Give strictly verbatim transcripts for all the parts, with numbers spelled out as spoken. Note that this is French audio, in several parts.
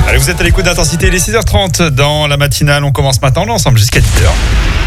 Allez, vous êtes à l'écoute d'Intensité, il est six heures trente dans la matinale. On commence maintenant, on est ensemble jusqu'à dix heures.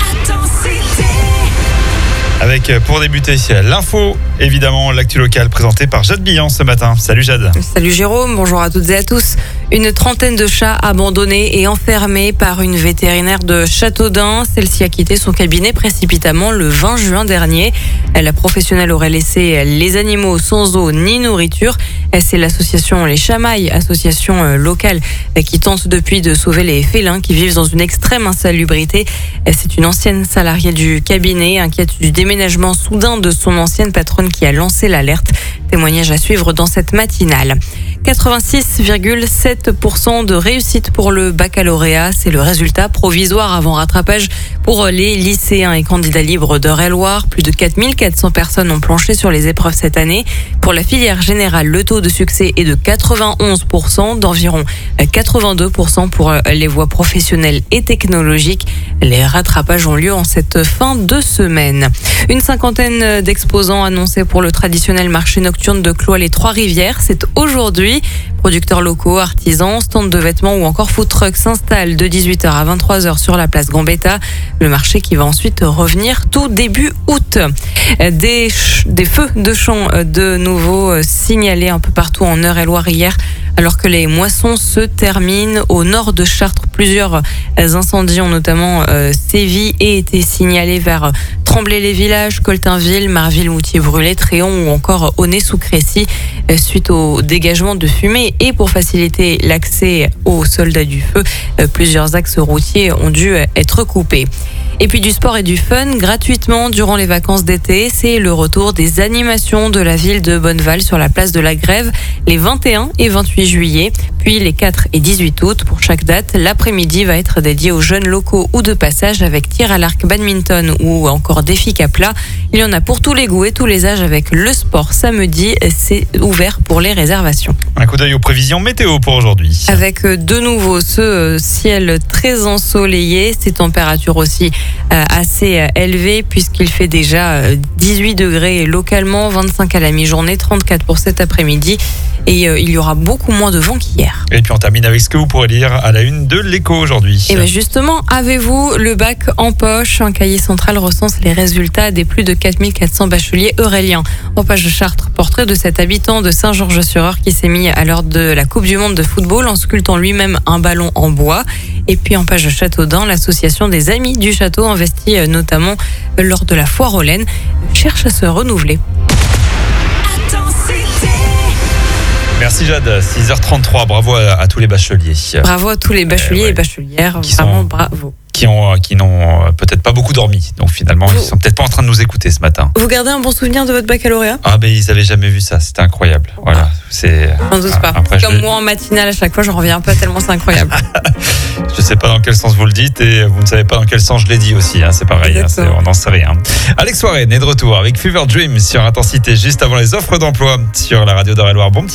Avec, pour débuter, l'info, évidemment, l'actu locale présentée par Jade Billan ce matin. Salut Jade. Salut Jérôme, bonjour à toutes et à tous. Une trentaine de chats abandonnés et enfermés par une vétérinaire de Châteaudun. Celle-ci a quitté son cabinet précipitamment le vingt juin dernier. La professionnelle aurait laissé les animaux sans eau ni nourriture. C'est l'association Les Chamailles, association locale, qui tente depuis de sauver les félins qui vivent dans une extrême insalubrité. C'est une ancienne salariée du cabinet, inquiète du déménagement soudain de son ancienne patronne qui a lancé l'alerte. Témoignage à suivre dans cette matinale. quatre-vingt-six virgule sept pour cent de réussite pour le baccalauréat. C'est le résultat provisoire avant rattrapage pour les lycéens et candidats libres d'Eure-et-Loir. Plus de quatre mille quatre cents personnes ont planché sur les épreuves cette année. Pour la filière générale, le taux de succès est de quatre-vingt-onze pour cent, d'environ quatre-vingt-deux pour cent pour les voies professionnelles et technologiques. Les rattrapages ont lieu en cette fin de semaine. Une cinquantaine d'exposants annoncés pour le traditionnel marché nocturne de Cloix-les-Trois-Rivières. C'est aujourd'hui. Producteurs locaux, artisans, stands de vêtements ou encore food trucks s'installent de dix-huit heures à vingt-trois heures sur la place Gambetta. Le marché qui va ensuite revenir tout début août. Des, des feux de champ de nouveau signalés un peu partout en Eure-et-Loir hier, alors que les moissons se terminent. Au nord de Chartres, plusieurs incendies ont notamment euh, sévi et été signalés vers Tremblay-les-Villages, Coltainville, Marville-Moutier-Brûlé, Tréon ou encore Aunay-sous-Crécy, euh, suite au dégagement de fumée. Et pour faciliter l'accès aux soldats du feu, euh, plusieurs axes routiers ont dû être coupés. Et puis du sport et du fun gratuitement durant les vacances d'été. C'est le retour des animations de la ville de Bonneval sur la place de la Grève les vingt et un et vingt-huit juillet, puis les quatre et dix-huit août. Pour chaque date, l'après-midi va être dédié aux jeunes locaux ou de passage avec tir à l'arc, badminton ou encore défi à plat. Il y en a pour tous les goûts et tous les âges avec le sport samedi. C'est ouvert pour les réservations. Un coup d'œil aux prévisions météo pour aujourd'hui. Avec de nouveau ce ciel très ensoleillé, ces températures aussi assez élevées puisqu'il fait déjà dix-huit degrés localement, vingt-cinq à la mi-journée, trente-quatre pour cet après-midi. Et euh, il y aura beaucoup moins de vent qu'hier. Et puis on termine avec ce que vous pourrez lire à la une de l'Écho aujourd'hui. Et bien justement, avez-vous le bac en poche? Un cahier central recense les résultats des plus de quatre mille quatre cents bacheliers euréliens. En page de Chartres, portrait de cet habitant de Saint-Georges-sur-Eure qui s'est mis à l'heure de la Coupe du Monde de football en sculptant lui-même un ballon en bois. Et puis en page de Châteaudun, l'association des Amis du Château, investie notamment lors de la foire aux laines, cherche à se renouveler. Merci Jade, six heures trente-trois, bravo à, à tous les bacheliers. Bravo à tous les bacheliers euh, ouais. et bachelières, qui vraiment sont, bravo. Qui, ont, qui n'ont peut-être pas beaucoup dormi, donc finalement vous, ils sont peut-être pas en train de nous écouter ce matin. Vous gardez un bon souvenir de votre baccalauréat? Ah ben ils avaient jamais vu ça, c'était incroyable. Voilà, c'est. J'en doute pas. Après, Comme je... moi en matinale à chaque fois, j'en reviens pas tellement c'est incroyable. Je sais pas dans quel sens vous le dites et vous ne savez pas dans quel sens je l'ai dit aussi, hein, c'est pareil, hein, c'est, on n'en sait rien. Alex Warren est de retour avec Fever Dream sur Intensité juste avant les offres d'emploi sur la radio d'Eure-et-Loir. Bon petit